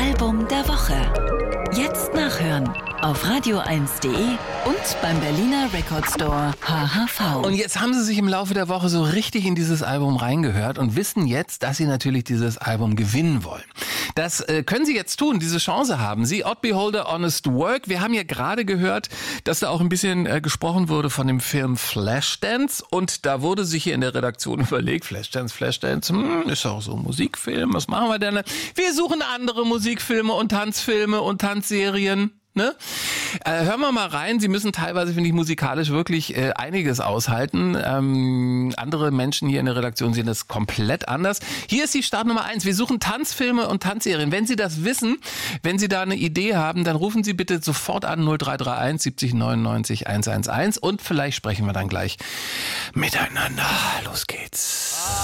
Album der Woche. Jetzt nachhören auf radio1.de und beim Berliner Record Store HHV. Und jetzt haben Sie sich im Laufe der Woche so richtig in dieses Album reingehört und wissen jetzt, dass Sie natürlich dieses Album gewinnen wollen. Das können Sie jetzt tun, diese Chance haben Sie. Odd Beholder, Honest Work. Wir haben ja gerade gehört, dass da auch ein bisschen gesprochen wurde von dem Film Flashdance. Und da wurde sich hier in der Redaktion überlegt, Flashdance, ist auch so ein Musikfilm, was machen wir denn? Wir suchen andere Musikfilme und Tanzfilme und Tanzserien. Ne? Hören wir mal rein. Sie müssen teilweise, finde ich, musikalisch wirklich einiges aushalten. Andere Menschen hier in der Redaktion sehen das komplett anders. Hier ist die Startnummer 1. Wir suchen Tanzfilme und Tanzserien. Wenn Sie das wissen, wenn Sie da eine Idee haben, dann rufen Sie bitte sofort an 0331 70 99 111 und vielleicht sprechen wir dann gleich miteinander. Los geht's.